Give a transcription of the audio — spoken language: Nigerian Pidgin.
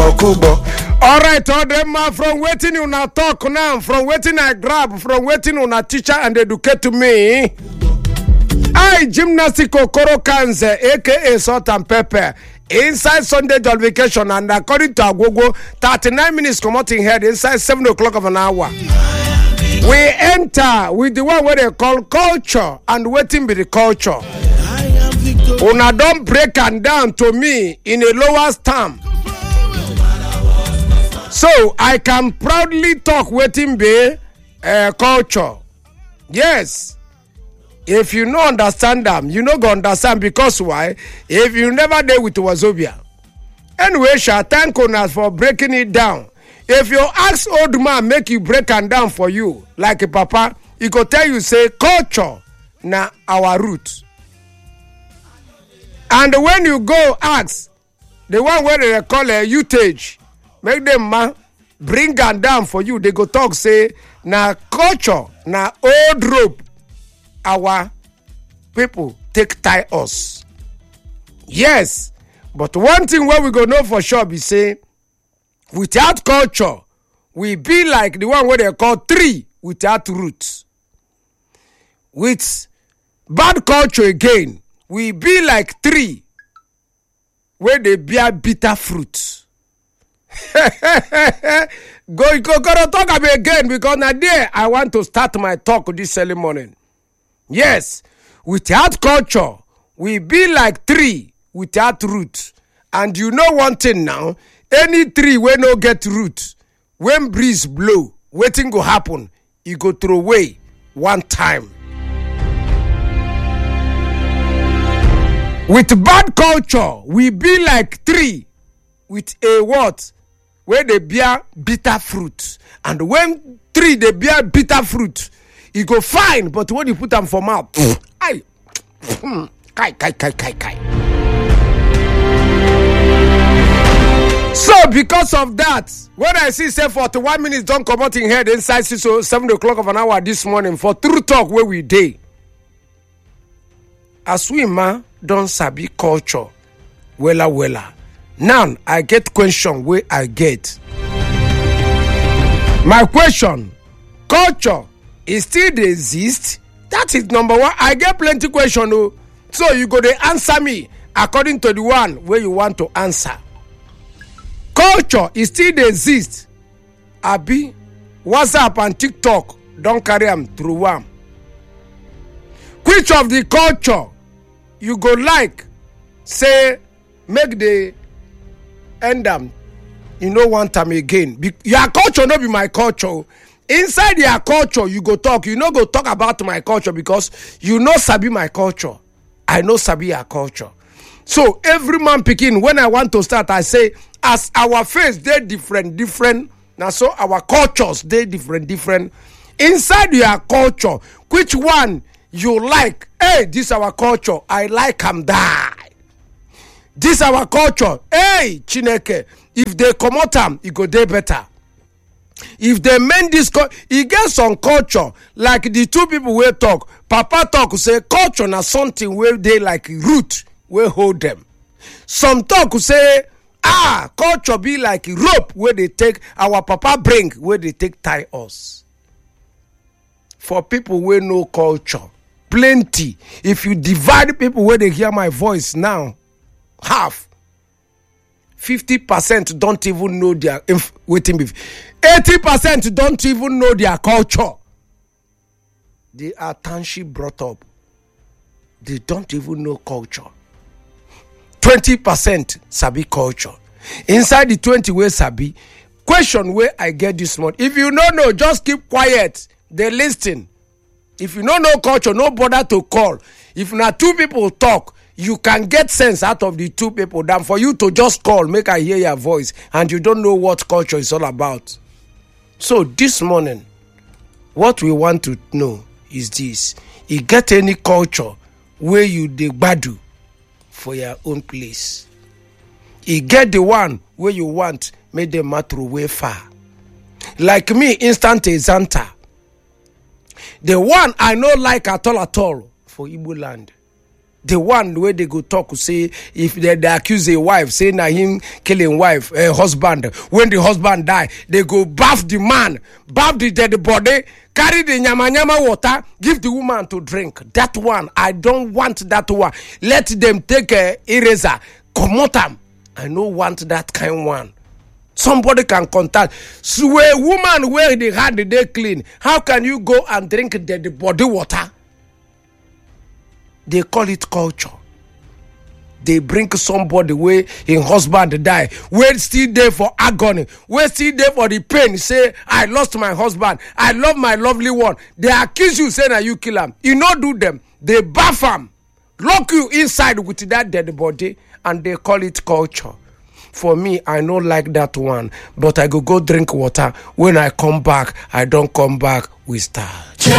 Okubo. Alright, all them from waiting on a talk now, from waiting I grab, from waiting on a teacher and educate to me. I gymnastic Okoro Kanze, aka Salt and Pepper. Inside Sunday vacation, and according to Agogo, 39 minutes commuting head inside 7 o'clock of an hour. We enter with the one where they call culture and waiting be the culture. Una don't break and down to me in a lower stamp. So I can proudly talk waiting be culture. Yes. If you no understand them, you no go understand because why? If you never deal with Wazobia. Anyway, thank you for breaking it down. If you ask old man make you break and down for you, like a papa, he go tell you say culture na our root. And when you go ask the one where they call a usage, make them bring and down for you. They go talk say na culture na old rope. Our people take tie us. Yes, but one thing where we go know for sure be say without culture we be like the one where they call tree without roots. With bad culture again, we be like tree where they bear bitter fruit. Go talk about again because now there I want to start my talk this early morning. Yes, without culture, we be like tree without root. And you know one thing now, any tree wey no get root, when breeze blow, wetin go happen, e go throw away one time. With bad culture, we be like tree with a what? Where they bear bitter fruit. And when tree they bear bitter fruit, you go fine, but when you put them for mouth, kai. So because of that, when I see say 41 minutes don't come out in head inside 7 o'clock of an hour this morning for true talk where we day. As we don't sabi culture, wella. Now I get question where I get. My question, culture it still exist? That is number one. I get plenty question. So you go to answer me according to the one where you want to answer. Culture it still exist. Abi, WhatsApp and TikTok don't carry them through one. Which of the culture you go like say make the end them? You know one time again. Your culture not be my culture. Inside your culture, you go talk. You no go talk about my culture because you know sabi my culture. I know sabi your culture. So every man picking, when I want to start, I say, as our face, they different. Now so our cultures, they different. Inside your culture, which one you like? Hey, this our culture. I like am die. This our culture. Hey, Chineke. If they come out them, it go dey better. If they mend this, he gets some culture like the two people will talk. Papa talk say culture na something where they like root will hold them. Some talk say culture be like rope where they take our papa bring where they take tie us. For people where no culture, plenty. If you divide people where they hear my voice now, half. 50% don't even know their 80% don't even know their culture. They are township brought up. They don't even know culture. 20% sabi culture. Inside the 20 way sabi, question where I get this morning. If you don't know, just keep quiet. They listen. If you don't know culture, no bother to call. If not two people talk, you can get sense out of the two people than for you to just call, make I hear your voice, and you don't know what culture is all about. So this morning, what we want to know is this. You get any culture where you dey gbadu for your own place. You get the one where you want, make them matter way far. Like me, instant exanta. The one I no like at all for Igbo land. The one where they go talk, say, if they accuse a wife, say na him killing wife, husband. When the husband die, they go bath the man, bath the dead body, carry the nyama water, give the woman to drink. That one, I don't want that one. Let them take a eraser, comot am. I don't want that kind one. Somebody can contact. So a woman where they had the day clean, how can you go and drink the body water? They call it culture. They bring somebody where his husband die, where still there for agony, where still there for the pain. Say, I lost my husband, I love my lovely one. They accuse you, saying that you kill him. You not do them. They bath him, lock you inside with that dead body, and they call it culture. For me, I don't like that one, but I go drink water. When I come back, I don't come back with style.